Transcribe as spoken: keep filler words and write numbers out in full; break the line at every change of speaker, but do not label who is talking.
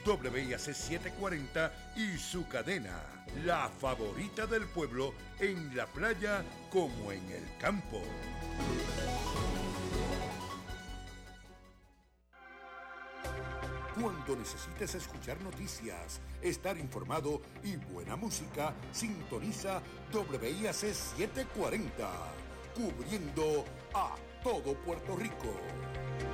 W I A C setecientos cuarenta y su cadena, la favorita del pueblo en la playa como en el campo. Cuando necesites escuchar noticias, estar informado y buena música, sintoniza W I A C setecientos cuarenta, cubriendo a todo Puerto Rico.